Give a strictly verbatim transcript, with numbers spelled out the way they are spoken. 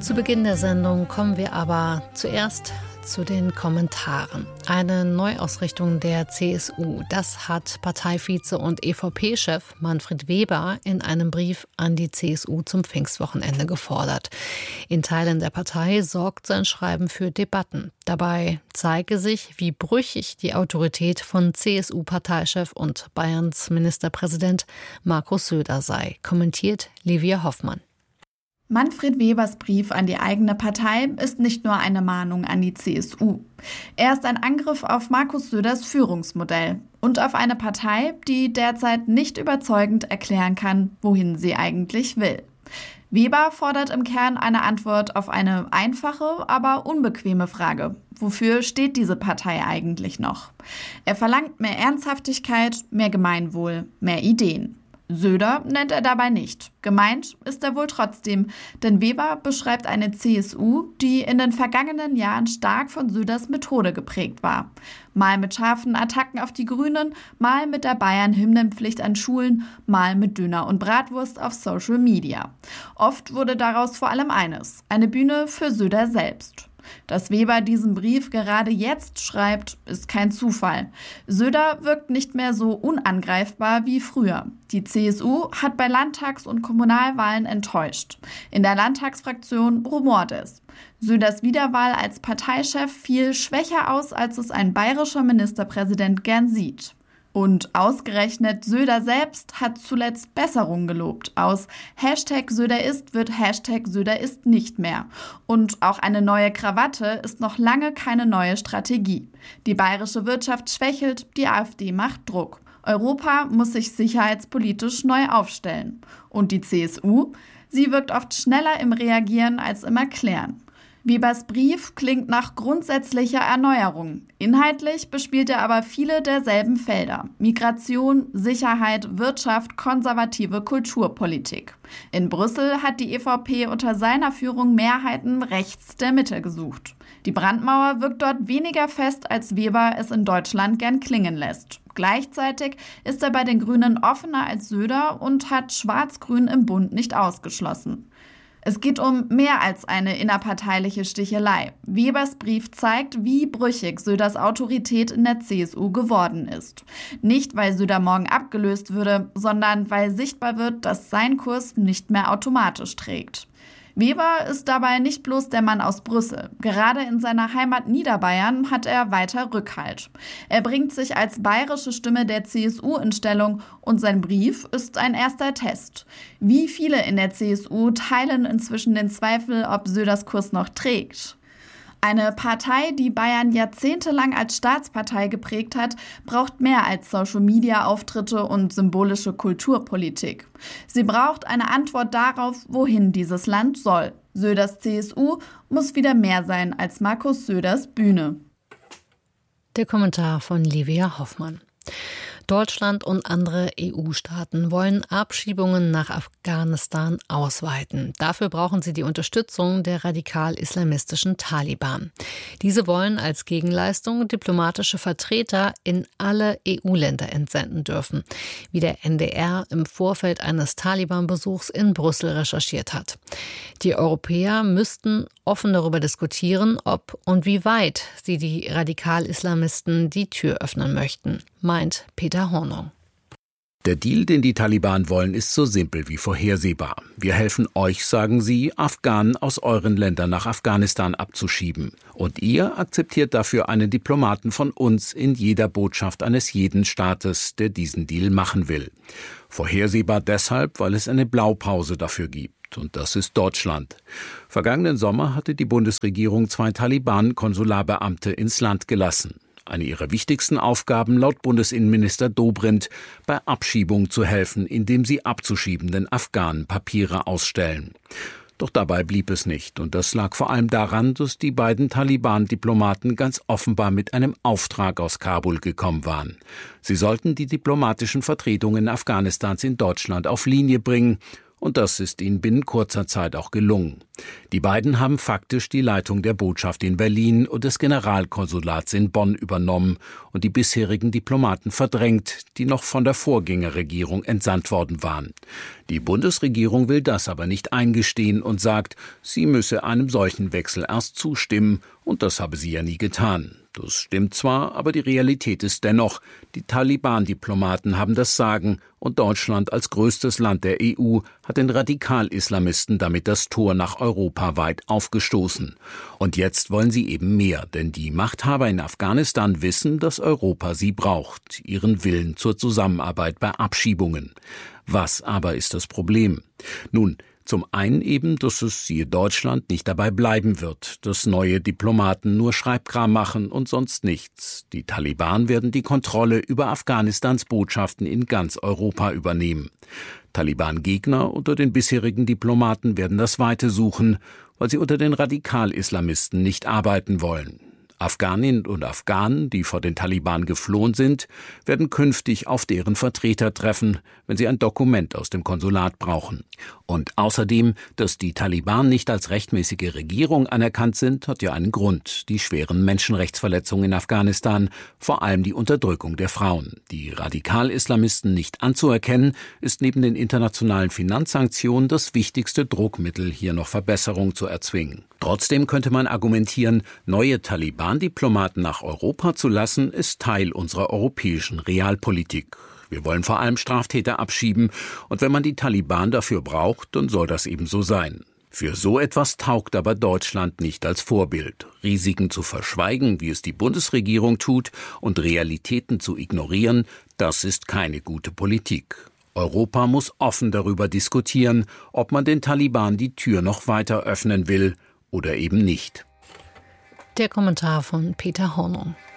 Zu Beginn der Sendung kommen wir aber zuerst zu den Kommentaren. Eine Neuausrichtung der C S U, das hat Parteivize und E V P-Chef Manfred Weber in einem Brief an die C S U zum Pfingstwochenende gefordert. In Teilen der Partei sorgt sein Schreiben für Debatten. Dabei zeige sich, wie brüchig die Autorität von C S U-Parteichef und Bayerns Ministerpräsident Markus Söder sei, kommentiert Livia Hoffmann. Manfred Webers Brief an die eigene Partei ist nicht nur eine Mahnung an die C S U. Er ist ein Angriff auf Markus Söders Führungsmodell und auf eine Partei, die derzeit nicht überzeugend erklären kann, wohin sie eigentlich will. Weber fordert im Kern eine Antwort auf eine einfache, aber unbequeme Frage. Wofür steht diese Partei eigentlich noch? Er verlangt mehr Ernsthaftigkeit, mehr Gemeinwohl, mehr Ideen. Söder nennt er dabei nicht. Gemeint ist er wohl trotzdem, denn Weber beschreibt eine C S U, die in den vergangenen Jahren stark von Söders Methode geprägt war. Mal mit scharfen Attacken auf die Grünen, mal mit der Bayern-Hymnenpflicht an Schulen, mal mit Döner und Bratwurst auf Social Media. Oft wurde daraus vor allem eines: eine Bühne für Söder selbst. Dass Weber diesen Brief gerade jetzt schreibt, ist kein Zufall. Söder wirkt nicht mehr so unangreifbar wie früher. Die C S U hat bei Landtags- und Kommunalwahlen enttäuscht. In der Landtagsfraktion rumort es. Söders Wiederwahl als Parteichef fiel schwächer aus, als es ein bayerischer Ministerpräsident gern sieht. Und ausgerechnet Söder selbst hat zuletzt Besserung gelobt. Aus Hashtag Söder ist wird Hashtag Söder ist nicht mehr. Und auch eine neue Krawatte ist noch lange keine neue Strategie. Die bayerische Wirtschaft schwächelt, die AfD macht Druck. Europa muss sich sicherheitspolitisch neu aufstellen. Und die C S U? Sie wirkt oft schneller im Reagieren als im Erklären. Webers Brief klingt nach grundsätzlicher Erneuerung. Inhaltlich bespielt er aber viele derselben Felder: Migration, Sicherheit, Wirtschaft, konservative Kulturpolitik. In Brüssel hat die E V P unter seiner Führung Mehrheiten rechts der Mitte gesucht. Die Brandmauer wirkt dort weniger fest, als Weber es in Deutschland gern klingen lässt. Gleichzeitig ist er bei den Grünen offener als Söder und hat Schwarz-Grün im Bund nicht ausgeschlossen. Es geht um mehr als eine innerparteiliche Stichelei. Webers Brief zeigt, wie brüchig Söders Autorität in der C S U geworden ist. Nicht, weil Söder morgen abgelöst würde, sondern weil sichtbar wird, dass sein Kurs nicht mehr automatisch trägt. Weber ist dabei nicht bloß der Mann aus Brüssel. Gerade in seiner Heimat Niederbayern hat er weiter Rückhalt. Er bringt sich als bayerische Stimme der C S U in Stellung und sein Brief ist ein erster Test. Wie viele in der C S U teilen inzwischen den Zweifel, ob Söders Kurs noch trägt? Eine Partei, die Bayern jahrzehntelang als Staatspartei geprägt hat, braucht mehr als Social-Media-Auftritte und symbolische Kulturpolitik. Sie braucht eine Antwort darauf, wohin dieses Land soll. Söders C S U muss wieder mehr sein als Markus Söders Bühne. Der Kommentar von Livia Hoffmann. Deutschland und andere E U-Staaten wollen Abschiebungen nach Afghanistan ausweiten. Dafür brauchen sie die Unterstützung der radikal-islamistischen Taliban. Diese wollen als Gegenleistung diplomatische Vertreter in alle E U-Länder entsenden dürfen, wie der N D R im Vorfeld eines Taliban-Besuchs in Brüssel recherchiert hat. Die Europäer müssten offen darüber diskutieren, ob und wie weit sie die Radikal-Islamisten die Tür öffnen möchten, meint Peter Hornung. Der Deal, den die Taliban wollen, ist so simpel wie vorhersehbar. Wir helfen euch, sagen sie, Afghanen aus euren Ländern nach Afghanistan abzuschieben. Und ihr akzeptiert dafür einen Diplomaten von uns in jeder Botschaft eines jeden Staates, der diesen Deal machen will. Vorhersehbar deshalb, weil es eine Blaupause dafür gibt. Und das ist Deutschland. Vergangenen Sommer hatte die Bundesregierung zwei Taliban-Konsularbeamte ins Land gelassen. Eine ihrer wichtigsten Aufgaben laut Bundesinnenminister Dobrindt, bei Abschiebung zu helfen, indem sie abzuschiebenden Afghanen Papiere ausstellen. Doch dabei blieb es nicht. Und das lag vor allem daran, dass die beiden Taliban-Diplomaten ganz offenbar mit einem Auftrag aus Kabul gekommen waren. Sie sollten die diplomatischen Vertretungen Afghanistans in Deutschland auf Linie bringen. Und das ist ihnen binnen kurzer Zeit auch gelungen. Die beiden haben faktisch die Leitung der Botschaft in Berlin und des Generalkonsulats in Bonn übernommen und die bisherigen Diplomaten verdrängt, die noch von der Vorgängerregierung entsandt worden waren. Die Bundesregierung will das aber nicht eingestehen und sagt, sie müsse einem solchen Wechsel erst zustimmen, und das habe sie ja nie getan. Das stimmt zwar, aber die Realität ist dennoch, die Taliban-Diplomaten haben das Sagen und Deutschland als größtes Land der E U hat den Radikal-Islamisten damit das Tor nach Europa weit aufgestoßen. Und jetzt wollen sie eben mehr, denn die Machthaber in Afghanistan wissen, dass Europa sie braucht, ihren Willen zur Zusammenarbeit bei Abschiebungen. Was aber ist das Problem? Nun, zum einen eben, dass es, siehe Deutschland, nicht dabei bleiben wird, dass neue Diplomaten nur Schreibkram machen und sonst nichts. Die Taliban werden die Kontrolle über Afghanistans Botschaften in ganz Europa übernehmen. Taliban-Gegner unter den bisherigen Diplomaten werden das Weite suchen, weil sie unter den Radikal-Islamisten nicht arbeiten wollen. Afghaninnen und Afghanen, die vor den Taliban geflohen sind, werden künftig auf deren Vertreter treffen, wenn sie ein Dokument aus dem Konsulat brauchen. Und außerdem, dass die Taliban nicht als rechtmäßige Regierung anerkannt sind, hat ja einen Grund: die schweren Menschenrechtsverletzungen in Afghanistan, vor allem die Unterdrückung der Frauen. Die Radikal-Islamisten nicht anzuerkennen, ist neben den internationalen Finanzsanktionen das wichtigste Druckmittel, hier noch Verbesserung zu erzwingen. Trotzdem könnte man argumentieren, neue Taliban-Diplomaten nach Europa zu lassen, ist Teil unserer europäischen Realpolitik. Wir wollen vor allem Straftäter abschieben, und wenn man die Taliban dafür braucht, dann soll das eben so sein. Für so etwas taugt aber Deutschland nicht als Vorbild. Risiken zu verschweigen, wie es die Bundesregierung tut, und Realitäten zu ignorieren, das ist keine gute Politik. Europa muss offen darüber diskutieren, ob man den Taliban die Tür noch weiter öffnen will oder eben nicht. Der Kommentar von Peter Hornung.